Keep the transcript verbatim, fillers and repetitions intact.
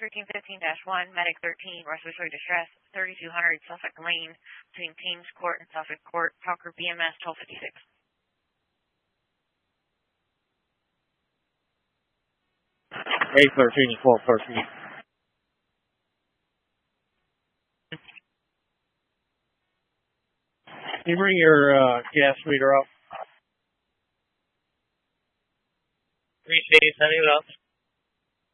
thirteen fifteen dash one, Medic thirteen, respiratory distress, thirty-two hundred Suffolk Lane, between Thames Court and Suffolk Court, Talker B M S twelve fifty-six. A thirteen and twelve thirteen. Can you bring your uh, gas meter up? Three C, setting it up.